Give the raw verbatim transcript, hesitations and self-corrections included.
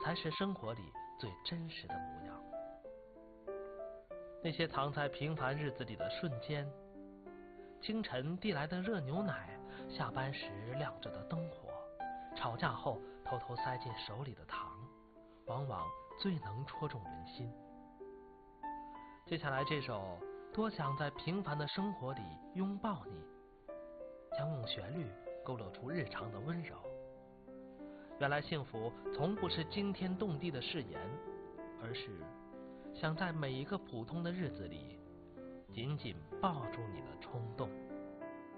才是生活里最真实的模样。那些藏在平凡日子里的瞬间，清晨递来的热牛奶，下班时亮着的灯火，吵架后偷偷塞进手里的糖，往往最能戳中人心。接下来这首《多想在平凡的生活里拥抱你》，将用旋律勾勒出日常的温柔。原来幸福从不是惊天动地的誓言，而是想在每一个普通的日子里紧紧抱住你的冲动。